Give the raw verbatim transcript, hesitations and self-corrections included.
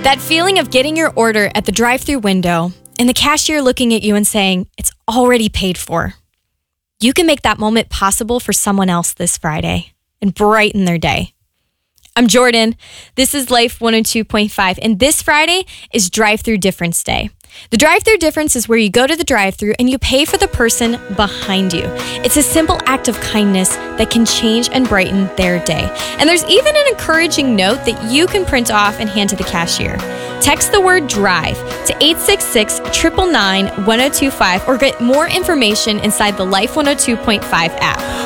That feeling of getting your order at the drive-thru window and the cashier looking at you and saying, it's already paid for. You can make that moment possible for someone else this Friday and brighten their day. I'm Jordan. This is Life one oh two point five, and this Friday is Drive-Thru Difference Day. The Drive-Thru Difference is where you go to the drive-thru and you pay for the person behind you. It's a simple act of kindness that can change and brighten their day. And there's even an encouraging note that you can print off and hand to the cashier. Text the word DRIVE to eight six six, nine nine nine, one oh two five or get more information inside the Life one oh two point five app.